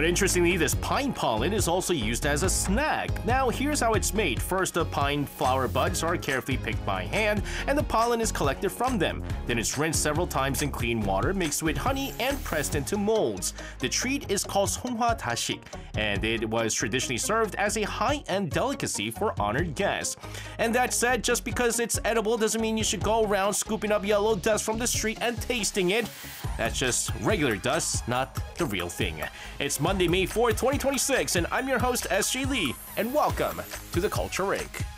But interestingly, this pine pollen is also used as a snack. Now, here's how it's made. First, the pine flower buds are carefully picked by hand, and the pollen is collected from them. Then it's rinsed several times in clean water mixed with honey and pressed into molds. The treat is called songhwa dashik, and it was traditionally served as a high-end delicacy for honored guests. And that said, just because it's edible doesn't mean you should go around scooping up yellow dust from the street and tasting it. That's just regular dust, not the real thing. It's Monday, May 4th, 2026, and I'm your host, SJ Lee, and welcome to the Culture Inc.